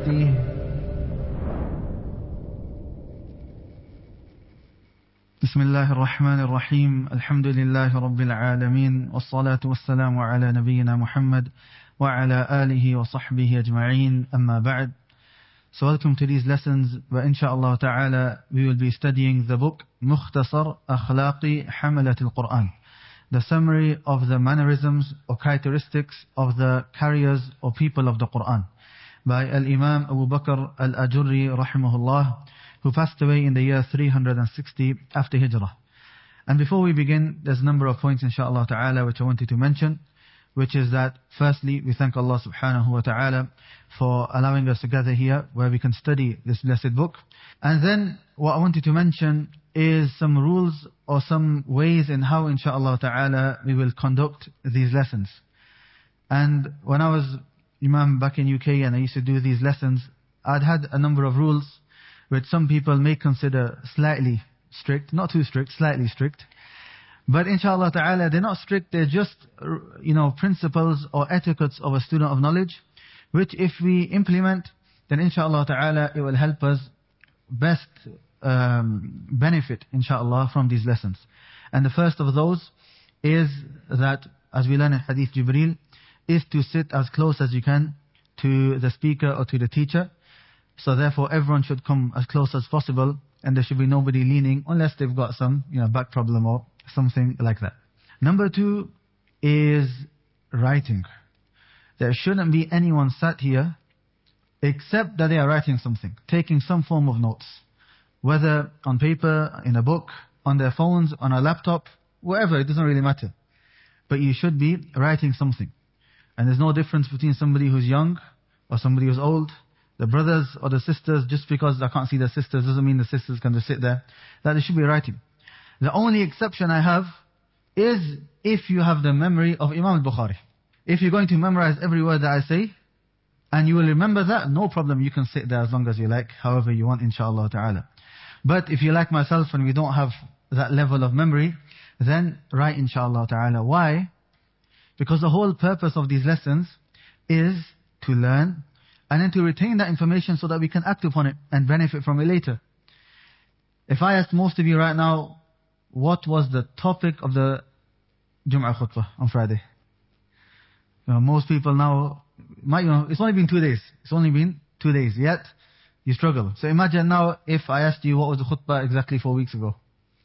وبركاته. بسم الله الرحمن الرحيم. الحمد لله رب العالمين، والصلاة والسلام على نبينا محمد وعلى آله وصحبه أجمعين. أما بعد. So welcome to these lessons where inshallah ta'ala we will be studying the book Mukhtasar Akhlaqi Hamalat al-Quran, the summary of the mannerisms or characteristics of the carriers or people of the Quran, by Al-Imam Abu Bakr Al-Ajurri rahimahullah, who passed away in the year 360 after Hijrah. And before we begin, there's a number of points inshallah ta'ala which I wanted to mention, which is that firstly, we thank Allah subhanahu wa ta'ala for allowing us to gather here where we can study this blessed book. And then what I wanted to mention is some rules or some ways in how inshallah ta'ala we will conduct these lessons. And when I was Imam back in UK and I used to do these lessons, I'd had a number of rules which some people may consider slightly strict, not too strict, slightly strict. But inshallah ta'ala, they're not strict, they're just, principles or etiquettes of a student of knowledge, which if we implement, then inshallah ta'ala, it will help us best benefit, inshallah, from these lessons. And the first of those is that, as we learn in Hadith Jibreel, is to sit as close as you can to the speaker or to the teacher. So therefore everyone should come as close as possible, and there should be nobody leaning unless they've got some back problem or something like that. Number 2 is writing. There shouldn't be anyone sat here except that they are writing something, taking some form of notes, whether on paper, in a book, on their phones, on a laptop, wherever, it doesn't really matter. But you should be writing something. And there's no difference between somebody who's young or somebody who's old, the brothers or the sisters. Just because I can't see the sisters doesn't mean the sisters can just sit there. That they should be writing. The only exception I have is if you have the memory of Imam al-Bukhari. If you're going to memorize every word that I say, and you will remember that, no problem, you can sit there as long as you like, however you want, inshallah ta'ala. But if you're like myself and we don't have that level of memory, then write inshallah ta'ala. Why? Because the whole purpose of these lessons is to learn and then to retain that information so that we can act upon it and benefit from it later. If I asked most of you right now, what was the topic of the Jum'ah khutbah on Friday? Most people now, it's only been 2 days. It's only been 2 days, yet you struggle. So imagine now if I asked you what was the khutbah exactly 4 weeks ago.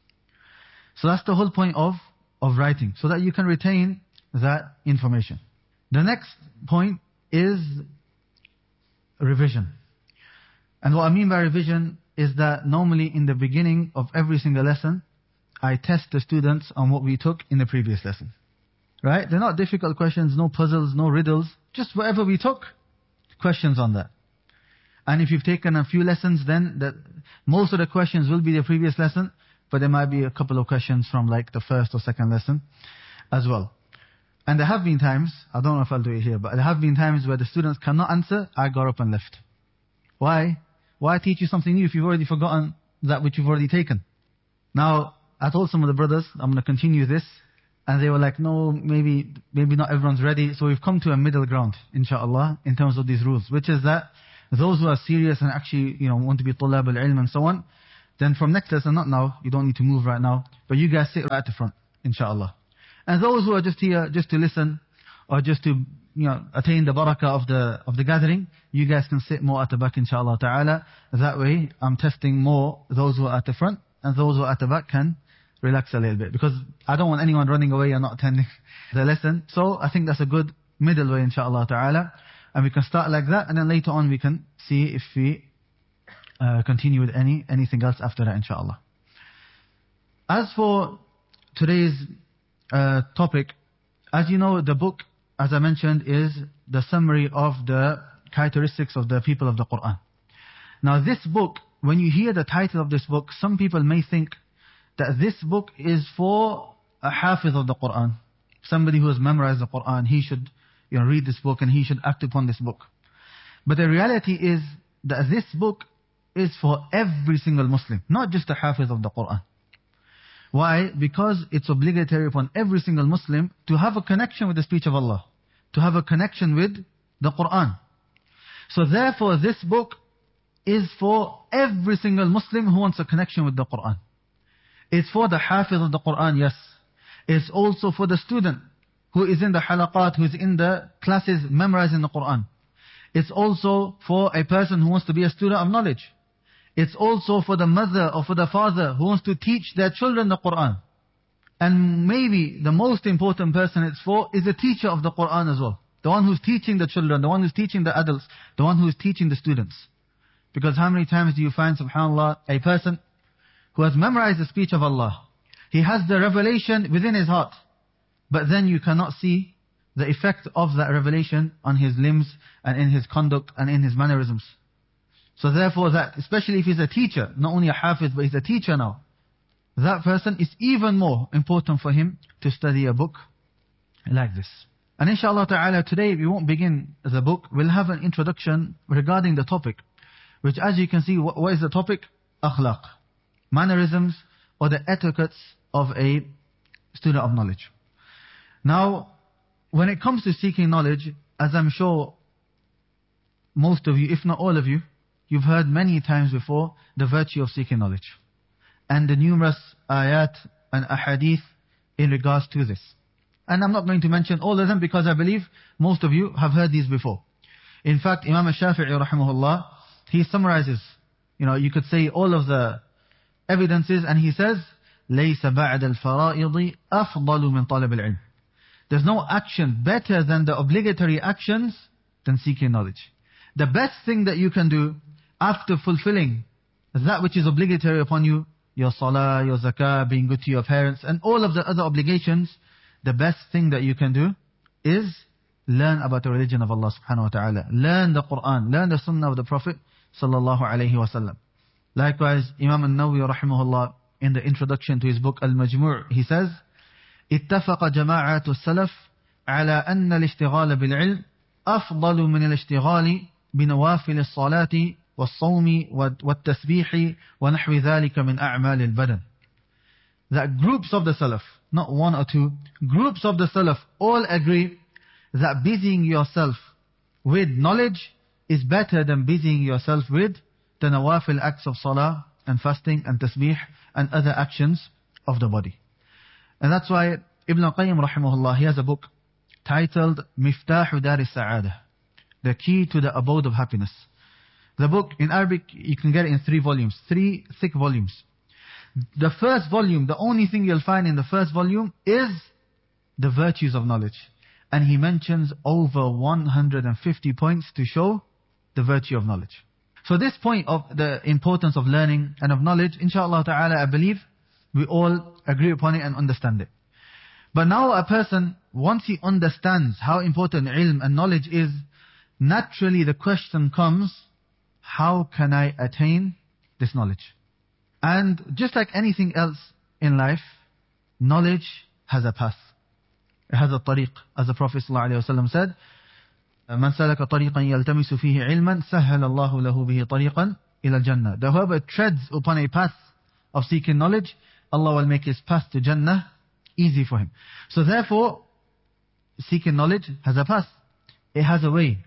So that's the whole point of writing, so that you can retain that information. The next point is revision. And what I mean by revision is that normally in the beginning of every single lesson, I test the students on what we took in the previous lesson. Right? They're not difficult questions, no puzzles, no riddles, just whatever we took, questions on that. And if you've taken a few lessons, then most of the questions will be the previous lesson, but there might be a couple of questions from like the first or second lesson as well. And there have been times, I don't know if I'll do it here, but there have been times where the students cannot answer, I got up and left. Why? Why teach you something new if you've already forgotten that which you've already taken? Now, I told some of the brothers, I'm going to continue this, and they were like, no, maybe not everyone's ready. So we've come to a middle ground, inshallah, in terms of these rules, which is that those who are serious and actually, want to be tulab al-ilm and so on, then from next lesson, not now, you don't need to move right now, but you guys sit right at the front, inshallah. And those who are just here, just to listen, or just to, attain the barakah of the gathering, you guys can sit more at the back, inshallah ta'ala. That way, I'm testing more those who are at the front, and those who are at the back can relax a little bit. Because I don't want anyone running away and not attending the lesson. So I think that's a good middle way, inshallah ta'ala. And we can start like that, and then later on we can see if we continue with anything else after that, inshallah. As for today's topic, as you know, the book, as I mentioned, is the summary of the characteristics of the people of the Quran. Now this book, when you hear the title of this book, some people may think that this book is for a hafiz of the Quran, somebody who has memorized the Quran. He should read this book and he should act upon this book. But the reality is that this book is for every single Muslim, not just a hafiz of the Quran. Why? Because it's obligatory upon every single Muslim to have a connection with the speech of Allah, to have a connection with the Quran. So therefore this book is for every single Muslim who wants a connection with the Qur'an. It's for the Hafiz of the Qur'an, yes. It's also for the student who is in the halaqat, who is in the classes memorizing the Qur'an. It's also for a person who wants to be a student of knowledge. It's also for the mother or for the father who wants to teach their children the Qur'an. And maybe the most important person it's for is the teacher of the Qur'an as well. The one who's teaching the children, the one who's teaching the adults, the one who's teaching the students. Because how many times do you find, subhanAllah, a person who has memorized the speech of Allah. He has the revelation within his heart. But then you cannot see the effect of that revelation on his limbs and in his conduct and in his mannerisms. So therefore that, especially if he's a teacher, not only a hafiz, but he's a teacher now, that person is even more important for him to study a book like this. And inshallah ta'ala, today we won't begin the book. We'll have an introduction regarding the topic, which as you can see, what is the topic? Akhlaq. Mannerisms or the etiquettes of a student of knowledge. Now, when it comes to seeking knowledge, as I'm sure most of you, if not all of you, you've heard many times before the virtue of seeking knowledge. And the numerous ayat and ahadith in regards to this. And I'm not going to mention all of them because I believe most of you have heard these before. In fact, Imam al-Shafi'i rahimahullah, he summarizes, you could say all of the evidences, and he says, لَيْسَ بَعْدَ الْفَرَائِضِ أَفْضَلُ مِنْ طَلَبِ الْعِلْمِ. There's no action better than the obligatory actions than seeking knowledge. The best thing that you can do after fulfilling that which is obligatory upon you, your salah, your zakah, being good to your parents, and all of the other obligations, the best thing that you can do is learn about the religion of Allah subhanahu wa ta'ala. Learn the Qur'an, learn the sunnah of the Prophet sallallahu alayhi wa sallam. Likewise, Imam al-Nawawi rahimahullah, in the introduction to his book Al-Majmu', he says, اتفق جماعة السلف على أن الاشتغال بالعلم أفضل من الاشتغال بنوافل الصلاة والصوم والتسبيح ونحو ذلك من أعمال البدن. That groups of the Salaf, not one or two, groups of the Salaf all agree that busying yourself with knowledge is better than busying yourself with the nawafil acts of salah and fasting and tasbih and other actions of the body. And that's why Ibn al-Qayyim rahimahullah, he has a book titled Miftahu Dar al-Sa'adah, the key to the abode of happiness. The book in Arabic, you can get it in 3 volumes, 3 thick volumes. The first volume, the only thing you'll find in the first volume is the virtues of knowledge. And he mentions over 150 points to show the virtue of knowledge. So this point of the importance of learning and of knowledge, inshallah ta'ala, I believe we all agree upon it and understand it. But now a person, once he understands how important ilm and knowledge is, naturally the question comes, how can I attain this knowledge? And just like anything else in life, knowledge has a path. It has a tariq. As the Prophet ﷺ said, مَنْ سَلَكَ طَرِيقًا يَلْتَمِسُ فِيهِ عِلْمًا سَهَّلَ اللَّهُ لَهُ بِهِ طَرِيقًا إِلَى الْجَنَّةِ. That whoever treads upon a path of seeking knowledge, Allah will make his path to Jannah easy for him. So therefore, seeking knowledge has a path. It has a way.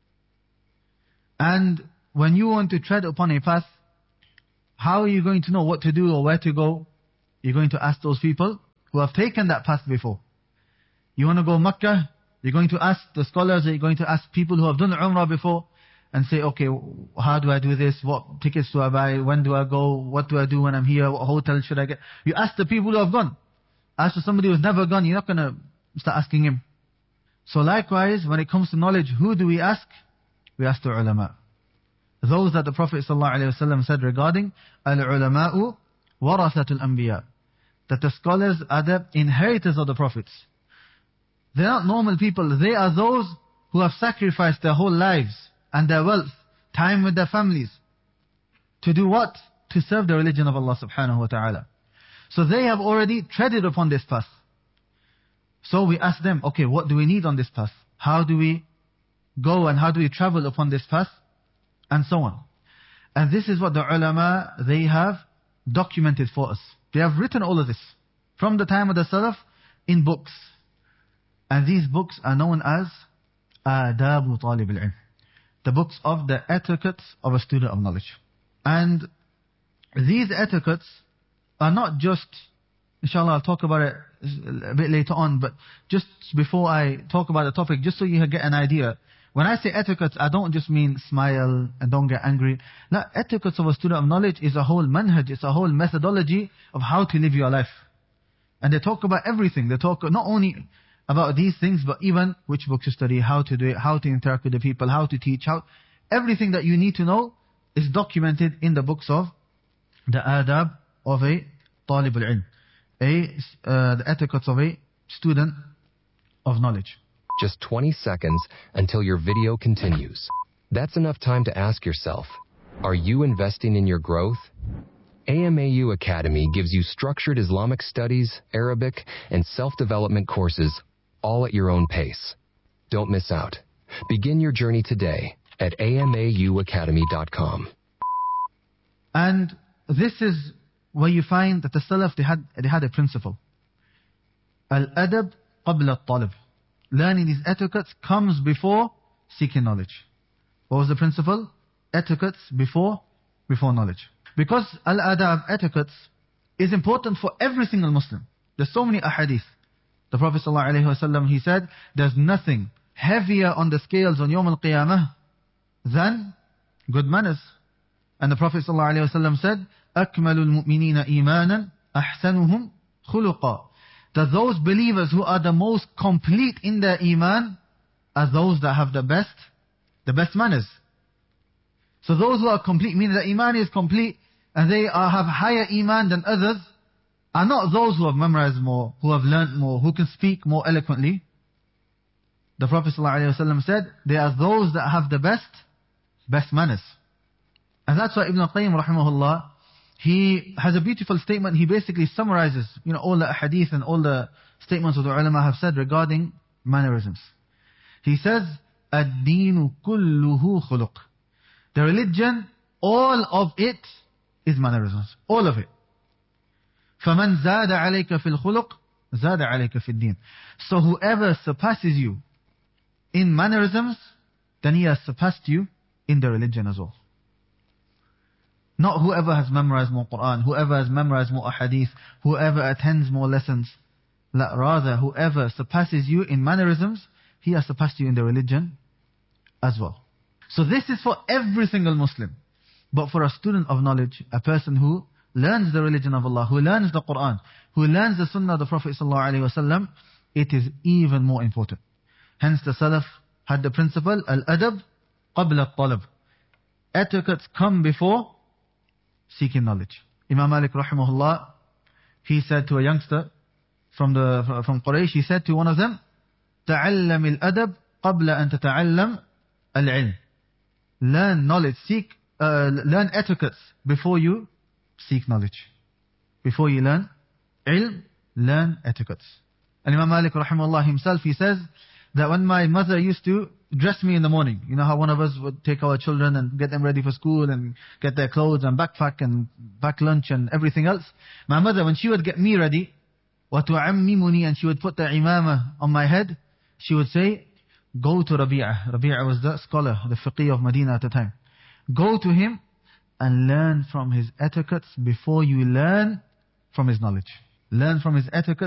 And when you want to tread upon a path, how are you going to know what to do or where to go? You're going to ask those people who have taken that path before. You want to go Makkah? You're going to ask the scholars, you're going to ask people who have done Umrah before and say, okay, how do I do this? What tickets do I buy? When do I go? What do I do when I'm here? What hotel should I get? You ask the people who have gone. As for somebody who's never gone, you're not going to start asking him. So likewise, when it comes to knowledge, who do we ask? We ask the ulama. Those that the Prophet ﷺ said regarding al-ulama'u warathatul anbiya, that the scholars are the inheritors of the prophets. They are not normal people. They are those who have sacrificed their whole lives and their wealth, time with their families. To do what? To serve the religion of Allah subhanahu wa ta'ala. So they have already treaded upon this path. So we ask them, okay, what do we need on this path? How do we go and how do we travel upon this path? And so on. And this is what the ulama, they have documented for us. They have written all of this from the time of the Salaf in books. And these books are known as Adabu Talib al-Ilm, the books of the etiquettes of a student of knowledge. And these etiquettes are not just, inshallah I'll talk about it a bit later on, but just before I talk about the topic, just so you get an idea, when I say etiquettes, I don't just mean smile and don't get angry. No, etiquettes of a student of knowledge is a whole manhaj, it's a whole methodology of how to live your life. And they talk about everything. They talk not only about these things, but even which books to study, how to do it, how to interact with the people, how to teach, everything that you need to know is documented in the books of the adab of a talib al-ilm, the etiquettes of a student of knowledge. Just 20 seconds until your video continues. That's enough time to ask yourself, are you investing in your growth? AMAU Academy gives you structured Islamic studies, Arabic, and self-development courses, all at your own pace. Don't miss out. Begin your journey today at amauacademy.com. And this is where you find that the Salaf, they had a principle. Al-adab qabla al-talab. Learning these etiquettes comes before seeking knowledge. What was the principle? Etiquettes before knowledge. Because al-adab, etiquettes, is important for every single Muslim. There's so many ahadith. The Prophet ﷺ, he said, there's nothing heavier on the scales on Yawm al-Qiyamah than good manners. And the Prophet ﷺ said, أَكْمَلُ الْمُؤْمِنِينَ إِيمَانًا أَحْسَنُهُمْ خُلُقًا. That those believers who are the most complete in their iman are those that have the best manners. So those who are complete, meaning that iman is complete, and they have higher iman than others, are not those who have memorized more, who have learnt more, who can speak more eloquently. The Prophet ﷺ said, they are those that have the best manners. And that's why Ibn al-Qayyim rahimahullah, he has a beautiful statement. He basically summarizes, all the hadith and all the statements of the ulama have said regarding mannerisms. He says, ad-deenu kulluhu khuluq. The religion, all of it is mannerisms. All of it. فَمَنْ زَادَ عَلَيْكَ فِي الْخُلُقِ زَادَ عَلَيْكَ فِي الدِّينِ. So whoever surpasses you in mannerisms, then he has surpassed you in the religion as well. Not whoever has memorized more Qur'an, whoever has memorized more ahadith, whoever attends more lessons. Rather, whoever surpasses you in mannerisms, he has surpassed you in the religion as well. So this is for every single Muslim. But for a student of knowledge, a person who learns the religion of Allah, who learns the Qur'an, who learns the Sunnah of the Prophet ﷺ, it is even more important. Hence the Salaf had the principle, al-adab qabla al-talab. Etiquettes come before seeking knowledge. Imam Malik rahimahullah, he said to a youngster from Quraysh, he said to one of them, تعلم الأدب قبل أن تتعلم العلم. Learn knowledge, learn etiquettes before you seek knowledge. Before you learn ilm, learn etiquettes. And Imam Malik rahimahullah himself, he says that when my mother used to dress me in the morning, you know how one of us would take our children and get them ready for school and get their clothes and backpack and pack lunch and everything else. My mother, when she would get me ready, وَتُعَمِّمُنِي, and she would put the imamah on my head, she would say, go to Rabi'ah. Rabi'ah was the scholar, the faqih of Medina at the time. Go to him and learn from his etiquettes before you learn from his knowledge. Learn from his etiquette